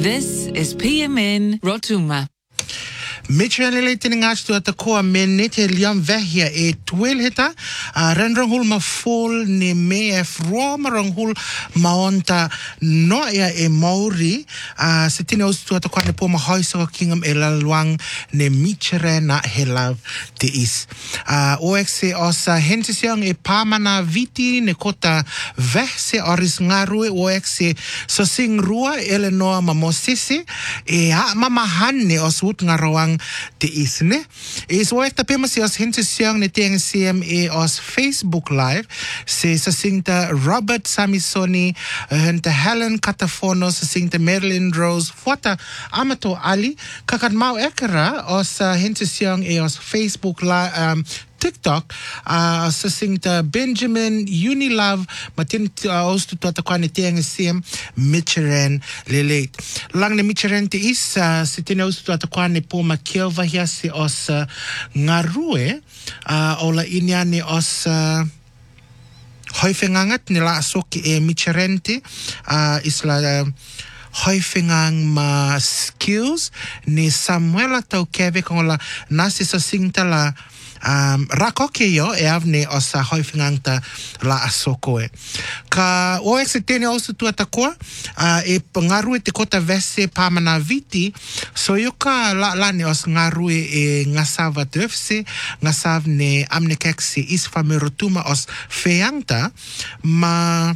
This is PMN Rotuma. Mitchell tingas tu atakoa menete liam vehia e tuelheta renranghul ma fol ne mef roma ranghul maonta noia e mauri setine os tu atakoa ne poma hoiso kingam e lalwang ne michere na helav te is oexe os hentisiang e pamana viti ne kota vehse oris ngarue oexe so sing rua elenoa mamosisi e mamahane os wut ngarawang te isne is ook ta pema se as hinter siang ne teng CMA as Facebook live se singta Robert Samisoni hinter Helen Catafono se singta Marilyn Rose fota Amato Ali kakat mau ekera as hinter siang as Facebook live TikTok singta Benjamin Unilove matin aus tu atakwane teng CM Micheren lelate lang ne Micheren te is sitine aus tu atakwane po makiova hia se os ngarue ola inyane os hoifengangat nila asoki e Micheren te isla hoifengang ma skills ni Samuela tau keve kongola nasi sa singta la rakoke yo e avne osa hoifingangta la asokoe. Ka oexe tene osu tu atakoa e ngaru te kota vese pamana viti so yoka lane os ngaru e ngasava tefse ngasav ne amne keksi isfame rotuma os feangta ma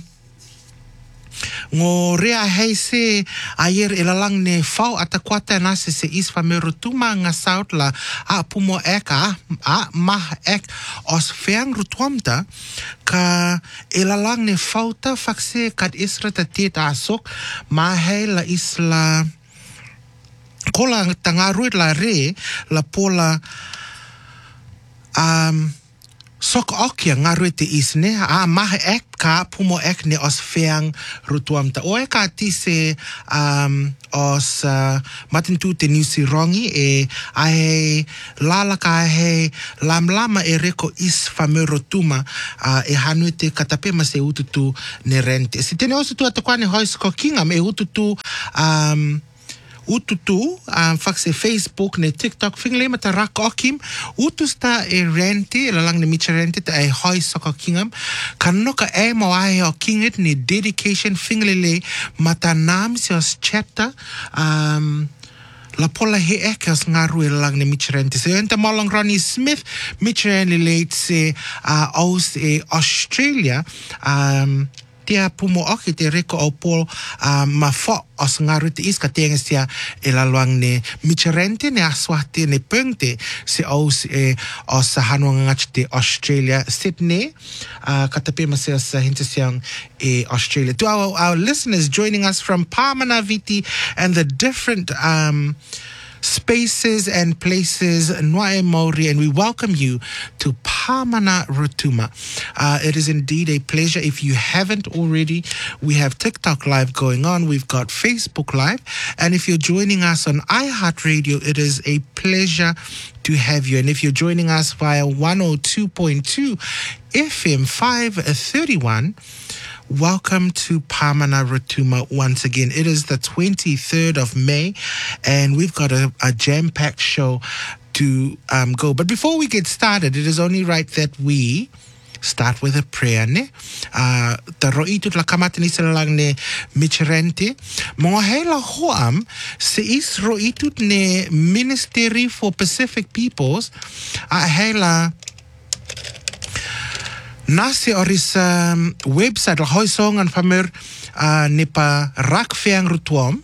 ngo rea heise ayer ilalang ne fau atakwata nase se isfame rotuma ngasaut la pumo eka mah ek os feang rutuamta ka ilalang ne fauta fakse kat isra tatita asok ma la isla kola tangaruit la re la pola sok okia ngaru te isne mah ek ka pumo ek ne os feang rutuamta o eka tise os matintu te nisi rongi e ahe lala ka ahe lamlama e reko is fame rotuma e hanu te katapema se ututu ne rente si tene osu tu atakwane hoisko kingam e ututu ututu fakse Facebook ne TikTok fingle mata rak okim utusta e rente lalang ne micha rente te e hoi soka kingam kanoka e mo ai o kinget ne dedication fingle mata nam se os chapter la pola he ekas ngaru lang ne Micheren se enta molong Ronnie Smith Micheren late se aus e Australia tia pumo oki te reko au pol ma fo os ngaru te iska tenga sia e la luang ne Micherente ne aswate ne pungte se aus e os hanu ngach te Australia Sydney katapema se os hintesiang e Australia to our listeners joining us from Pamana Viti and the different spaces and places Noae Maori, and we welcome you to Pamana Rotuma. It is indeed a pleasure. If you haven't already, we have TikTok Live going on. We've got Facebook Live. And if you're joining us on iHeartRadio, it is a pleasure to have you. And if you're joining us via 102.2 FM 531, welcome to Pamana Rotuma once again. It is the 23rd of May, and we've got a jam-packed show to go. But before we get started, it is only right that we start with a prayer, ne? Ta roitut la kamatani lang ne Micherente. Mga hela hoam se is roitut ne Ministry for Pacific Peoples. Hela nasi oris website la hoisong an famer nipa rakfeang rutuam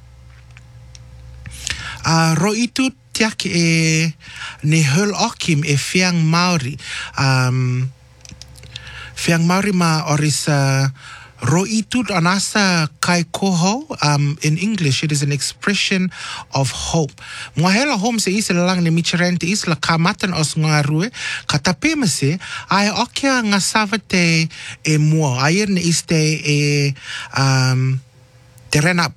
roitut tiak e ne hul okim e feang Maori ma oris roitut anasa kai koho in English it is an expression of hope. Ngahela home se is lang ne Micherente is la kamatan os ngarue katapema se ai okia ngasavate e mo ayer ne iste e terena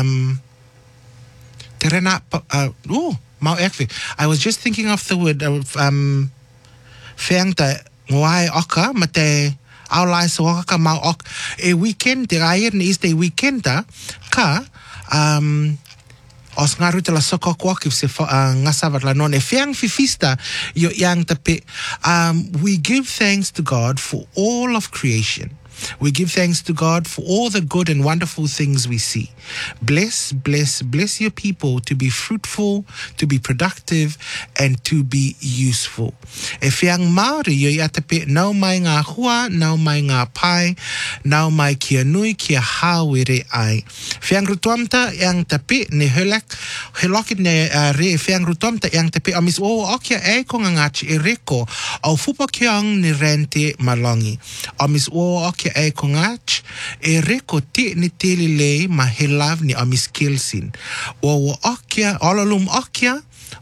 mau ekve. I was just thinking of the word feangta ngoai oka mate Our lives so ka mau ok e weekend te air ni is te weekenda ka os ngaru te la soko kwakif se ngasavar la non e fiang fifista yo yang tape. We give thanks to God for all of creation. We give thanks to God for all the good and wonderful things we see. Bless your people to be fruitful, to be productive, and to be useful. E whiang Māori yo ia tape nau mai ngā hua, nau mai ngā pai, nau mai kia nui kia hāwere ai. Whiang rutuamta yang tape ne helokit ne re whiang rutuamta yang tape amis o okia e konga ngachi e reko au fupa kiang ni rente malongi. Amis o okia e kongach e reko te ni tele le ma he lav ni amis kilsin o okia olalum okia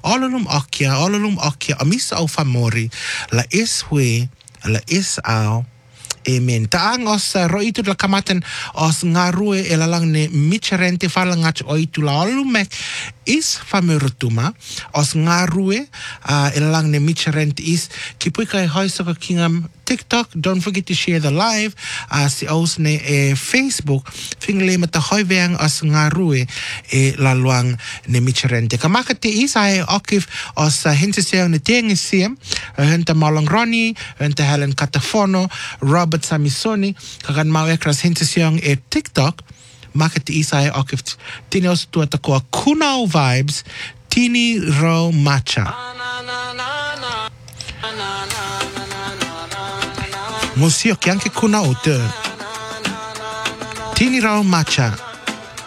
amis au famori la iswe la is au. Amen. Taang os roitu la kamatan os ngarue e lalang ne micharente falangach oitu la olumek is famerutuma os ngarue e lalang ne micharente is kipuika e hoisoka kingam TikTok. Don't forget to share the live si aus ne Facebook fingle mata hoiveang os ngarue e laluang ne micharente kamaka te is ai okif os hinte seo ne tengi siem hinte Malang Ronnie hinte Helen Katafono Robert Samisoni kagan mau ekras hinte siang e TikTok maka te isai okif tini os tuata koa Kunau Vibes Tini Rau Macha Musio ki anche Kunau te Tini Rau Macha